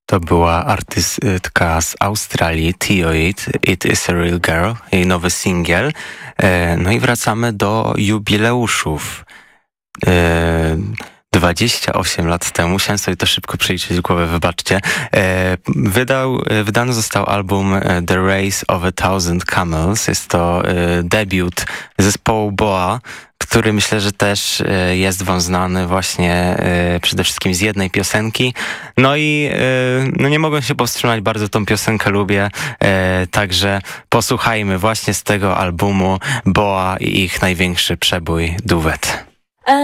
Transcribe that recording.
To była artystka z Australii, Theoid, It Is a Real Girl, jej nowy singiel. No i wracamy do jubileuszów. 28 lat temu, musiałem sobie to szybko przeliczyć w głowę, wybaczcie, wydany został album The Race of a Thousand Camels. Jest to debiut zespołu Boa, który myślę, że też jest wam znany właśnie przede wszystkim z jednej piosenki. No i no nie mogłem się powstrzymać, bardzo tą piosenkę lubię, także posłuchajmy właśnie z tego albumu Boa i ich największy przebój Duet.